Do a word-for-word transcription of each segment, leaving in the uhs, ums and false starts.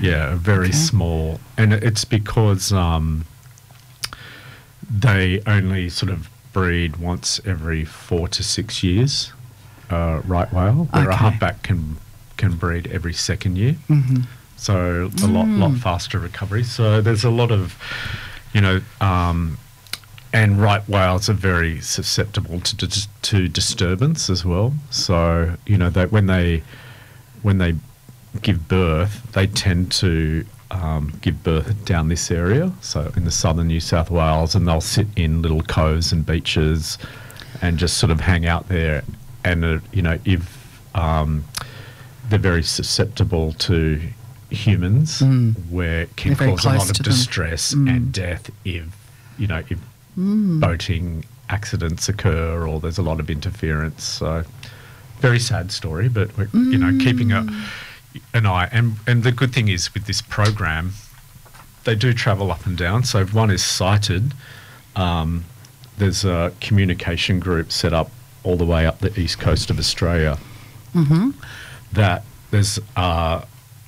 Yeah, very Okay. small. And it's because um, they only sort of breed once every four to six years, uh, right whale, where a Okay. humpback can can breed every second year. Mm-hmm. So a lot lot faster recovery. So there's a lot of, you know, um, and right whales are very susceptible to dis- to disturbance as well. So you know that when they when they give birth, they tend to um, give birth down this area, so in the southern New South Wales, and they'll sit in little coves and beaches and just sort of hang out there. And uh, you know, if um, they're very susceptible to humans, Mm. where it can They're very cause a close lot of to them. distress Mm. and death if you know if Mm. boating accidents occur or there's a lot of interference. So very sad story, but we're, you know, keeping a, an eye. And and the good thing is with this program, they do travel up and down. So if one is sighted, um, there's a communication group set up all the way up the east coast of Australia. Mm-hmm. That there's uh,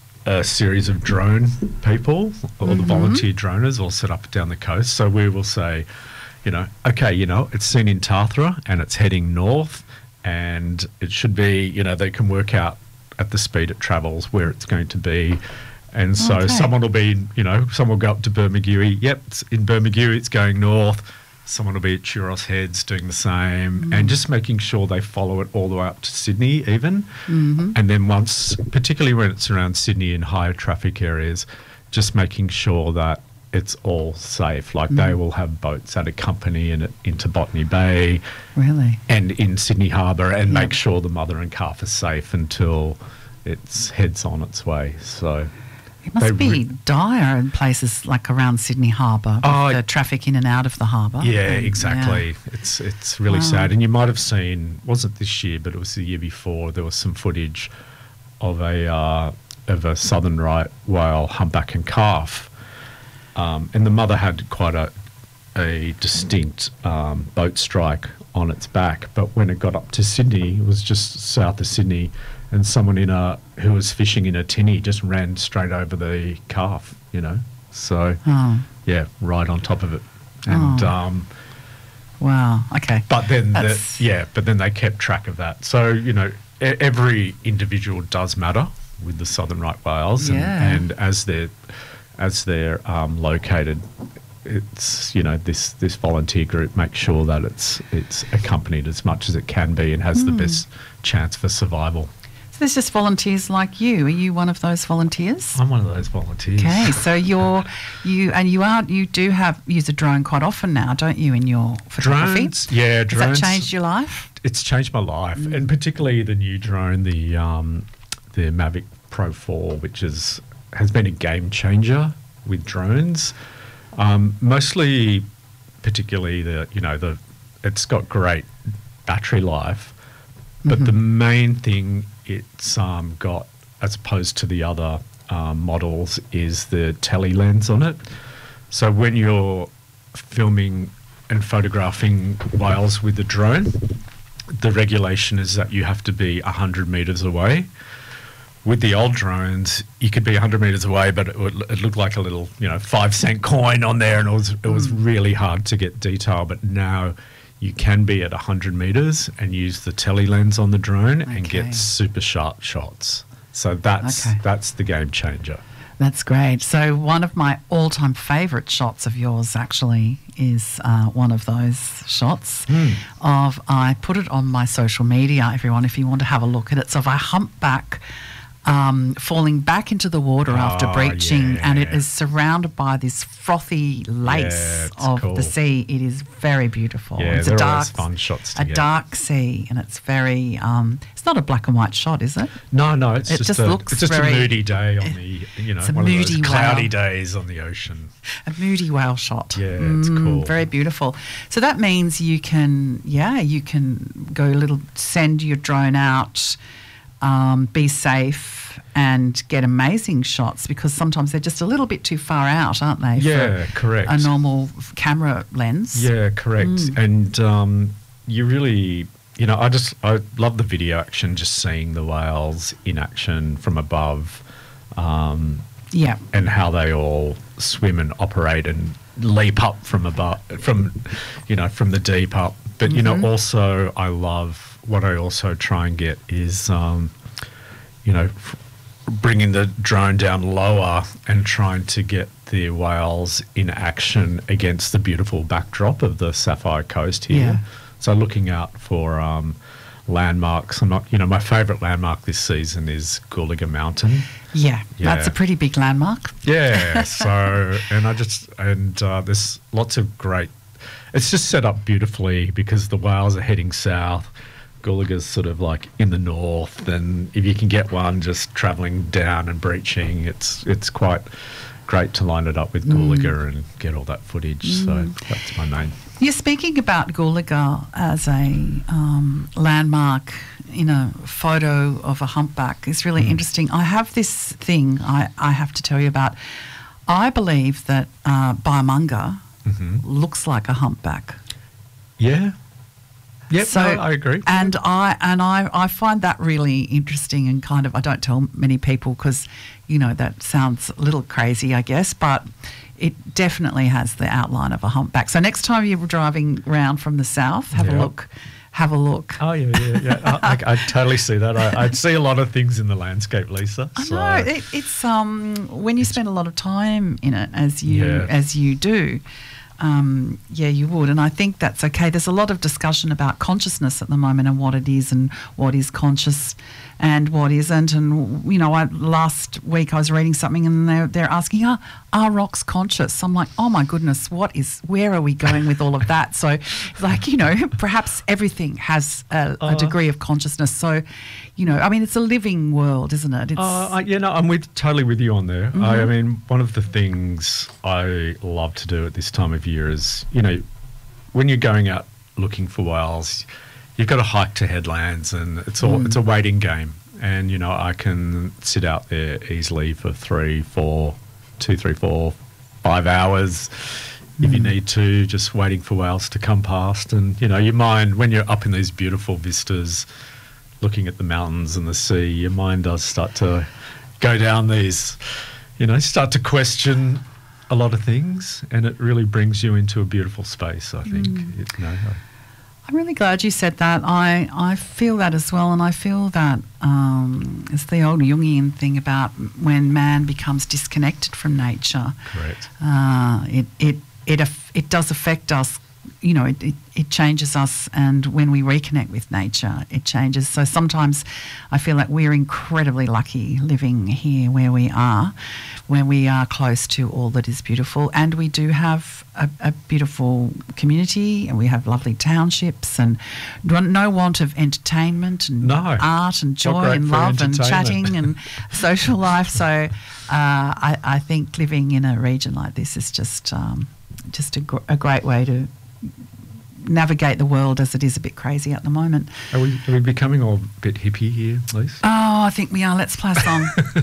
a series of drone people, or the volunteer droners, all set up down the coast. So we will say, you know, okay, you know, it's seen in Tathra and it's heading north, and it should be, you know, they can work out at the speed it travels where it's going to be. And so Okay. someone will be, you know, someone will go up to Bermagui. Yep, it's in Bermagui, it's going north. Someone will be at Churros Heads doing the same, and just making sure they follow it all the way up to Sydney even. Mm-hmm. And then once, particularly when it's around Sydney in higher traffic areas, just making sure that it's all safe. Like they will have boats that accompany in, into Botany Bay Really? and in Sydney Harbour, and Yeah. make sure the mother and calf are safe until it's heads on its way. So It must They be re- dire in places like around Sydney Harbour, Oh, with the it- traffic in and out of the harbour. yeah, And, exactly. yeah. It's it's really Wow. sad. And you might have seen, wasn't this year, but it was the year before, there was some footage of a uh, of a southern right whale humpback and calf, um, and the mother had quite a a distinct um, boat strike on its back. But when it got up to Sydney, it was just south of Sydney, and someone in a who was fishing in a tinny just ran straight over the calf. You know, so Oh, yeah, right on top of it, and. Oh. Um, wow. Okay. But then, the, That's- yeah, but then they kept track of that. So you know, e- every individual does matter with the southern right whales, and, Yeah. and as they're as they're um, located, it's you know this this volunteer group makes sure that it's it's accompanied as much as it can be and has the Hmm. best chance for survival. So there's just volunteers like you. Are you one of those volunteers? I'm one of those volunteers. Okay, so you're you and you are you do have use a drone quite often now, don't you? In your photography, Drones, yeah, has drones. that changed your life? It's changed my life, and particularly the new drone, the um, the Mavic Pro four, which is has been a game changer with drones. Um, mostly, particularly the you know the it's got great battery life, but the main thing it's um, got as opposed to the other um, models is the tele lens on it. So when you're filming and photographing whales with the drone, the regulation is that you have to be one hundred metres away. With the old drones, you could be one hundred metres away, but it, would, it looked like a little, you know, five cent coin on there, and it was it was really hard to get detail. But now you can be at one hundred metres and use the tele lens on the drone and Okay. get super sharp shots. So that's Okay. that's the game changer. That's great. So one of my all-time favourite shots of yours actually is uh, one of those shots of I put it on my social media, everyone, if you want to have a look at it. So of a humpback um, falling back into the water after Oh, breaching, and it yeah. is surrounded by this frothy lace Yeah, it's of cool. the sea. It is very beautiful. Yeah, it's a they're dark, always fun shots to a get. dark sea, and it's very. Um, it's not a black and white shot, is it? No, no, it's It just, just a, looks it's just very- a moody day on the, you know, it's a one of those moody cloudy wow. days on the ocean. A moody whale shot. Yeah, it's cool. Very beautiful. So that means you can, yeah, you can go a little, send your drone out, um, be safe, and get amazing shots, because sometimes they're just a little bit too far out, aren't they? Yeah, for correct. A normal f- camera lens. Yeah, correct. Mm. And um, you really, you know, I just, I love the video action, just seeing the whales in action from above. Um, Yeah. and how they all swim and operate and leap up from above, from, you know, from the deep up. But, you know, also I love, what I also try and get is, um, you know, f- bringing the drone down lower and trying to get the whales in action against the beautiful backdrop of the Sapphire Coast here. Yeah. So looking out for um, landmarks. I'm not, you know, my favourite landmark this season is Gulliga Mountain. Yeah, Yeah. that's a pretty big landmark. Yeah. So, and I just, and uh, there's lots of great, it's just set up beautifully because the whales are heading south. Gulliga's sort of like in the north, and if you can get one just travelling down and breaching, it's it's quite great to line it up with Gulliga and get all that footage. So that's my main. You're speaking about Gulliga as a um, landmark in a photo of a humpback. It's really interesting. I have this thing I, I have to tell you about. I believe that uh, Baiamunga looks like a humpback. Yeah. Yep, So, no, I agree. And I and I, I find that really interesting, and kind of I don't tell many people because, you know, that sounds a little crazy, I guess, but it definitely has the outline of a humpback. So next time you're driving around from the south, have Yep. a look. Have a look. Oh, yeah, yeah, yeah. I, I, I totally see that. I, I see a lot of things in the landscape, Lisa. I so. know it, it's um when you spend a lot of time in it, as you Yeah. as you do. Um, yeah, you would, and I think that's okay. There's a lot of discussion about consciousness at the moment and what it is and what is conscious and what isn't. And you know, I, last week I was reading something and they're they're asking, "Are are rocks conscious?" I'm like, "Oh my goodness, what is? Where are we going with all of that?" So, like, you know, perhaps everything has a, a Uh, degree of consciousness. So, you know, I mean, it's a living world, isn't it? It's, Uh, I, yeah, no, I'm with totally with you on there. I, I mean, one of the things I love to do at this time of year is, you know, when you're going out looking for whales, you've got to hike to headlands, and it's all it's a waiting game. And you know, I can sit out there easily for three, four, two, three, four, five hours if you need to, just waiting for whales to come past. And you know, your mind, when you're up in these beautiful vistas, looking at the mountains and the sea, your mind does start to go down these, you know, start to question a lot of things, and it really brings you into a beautiful space, I think. It, you know, I- I'm really glad you said that. I, I feel that as well, and I feel that um, it's the old Jungian thing about when man becomes disconnected from nature. Correct. Uh, it it it aff- it does affect us. You know, it, it, it changes us, and when we reconnect with nature, it changes. So sometimes I feel like we're incredibly lucky living here where we are, where we are close to all that is beautiful, and we do have a, a beautiful community, and we have lovely townships, and no want of entertainment and No. art and joy great and for love and entertainment. chatting and social life. So uh, I, I think living in a region like this is just um, just a, gr- a great way to navigate the world, as it is a bit crazy at the moment. Are we, are we becoming all a bit hippie here, Lise? Oh, I think we are. Let's play a song.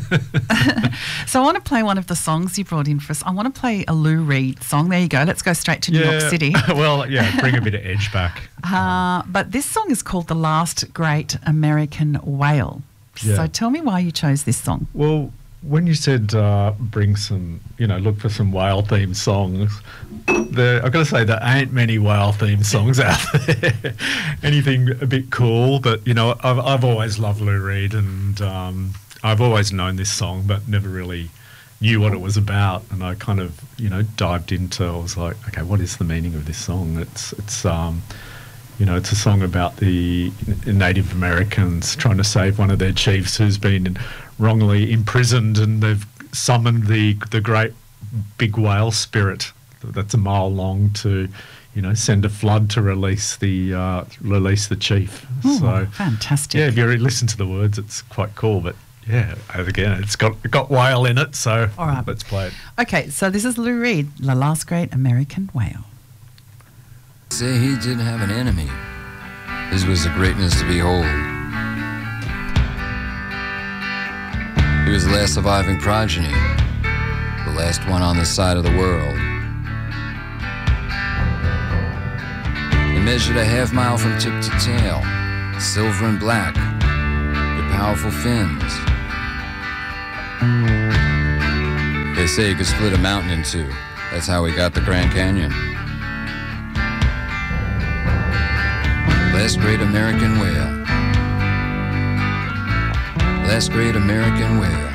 So I want to play one of the songs you brought in for us. I want to play a Lou Reed song. There you go. Let's go straight to New York City. Well, yeah, bring a bit of edge back. Uh, but this song is called The Last Great American Whale. Yeah. So tell me why you chose this song. Well, when you said uh, bring some, you know, look for some whale-themed songs, there, I've got to say there ain't many whale-themed songs out there. Anything a bit cool, but, you know, I've, I've always loved Lou Reed, and um, I've always known this song, but never really knew what it was about. And I kind of, you know, dived into, I was like, okay, what is the meaning of this song? It's, it's, um, you know, it's a song about the Native Americans trying to save one of their chiefs who's been wrongly imprisoned, and they've summoned the the great big whale spirit that's a mile long to, you know, send a flood to release the uh, release the chief. Ooh, so fantastic. yeah, if you listen to the words, it's quite cool. But yeah, again, it's got it got whale in it. So All right. let's play it. Okay, so this is Lou Reed, The Last Great American Whale. Say he didn't have an enemy. His was the greatness to behold. He was the last surviving progeny, the last one on this side of the world. He measured a half mile from tip to tail, silver and black, with powerful fins. They say you could split a mountain in two. That's how we got the Grand Canyon. Last great American whale. Last great American whale.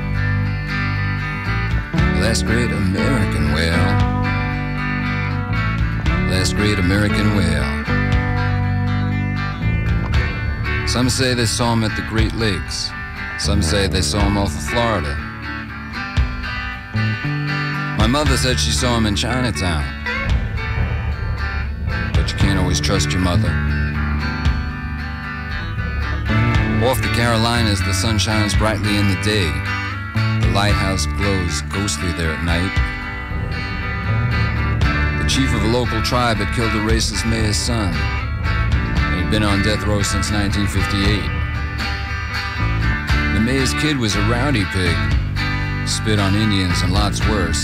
Last great American whale. Last great American whale. Some say they saw him at the Great Lakes. Some say they saw him off of Florida. My mother said she saw him in Chinatown. But you can't always trust your mother. Off the Carolinas, the sun shines brightly in the day. The lighthouse glows ghostly there at night. The chief of a local tribe had killed a racist mayor's son. And he'd been on death row since nineteen fifty-eight. The mayor's kid was a rowdy pig. Spit on Indians and lots worse.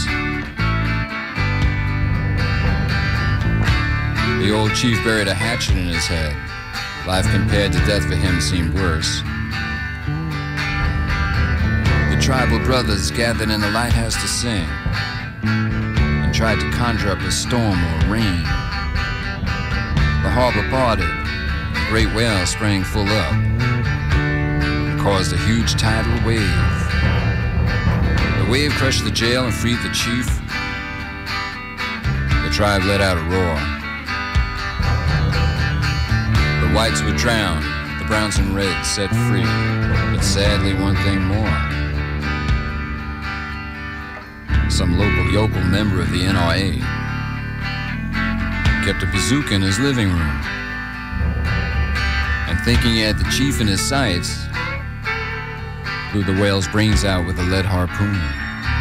The old chief buried a hatchet in his head. Life compared to death for him seemed worse. The tribal brothers gathered in the lighthouse to sing and tried to conjure up a storm or rain. The harbor parted, a great whale sprang full up and caused a huge tidal wave. The wave crushed the jail and freed the chief. The tribe let out a roar. The whites were drowned, the browns and reds set free, but sadly one thing more. Some local yokel member of the N R A kept a bazooka in his living room, and thinking he had the chief in his sights, blew the whale's brains out with a lead harpoon.